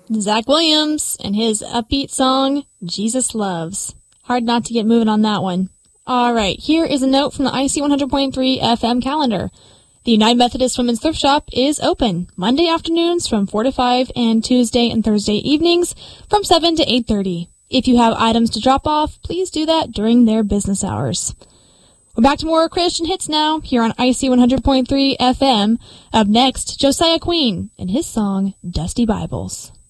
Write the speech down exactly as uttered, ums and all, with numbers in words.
Zach Williams and his upbeat song, Jesus Loves. Hard not to get moving on that one. All right, here is a note from the I C one hundred point three F M calendar. The United Methodist Women's Thrift Shop is open Monday afternoons from four to five and Tuesday and Thursday evenings from seven to eight thirty. If you have items to drop off, please do that during their business hours. We're back to more Christian hits now here on I C one hundred point three F M. Up next, Josiah Queen and his song, Dusty Bibles.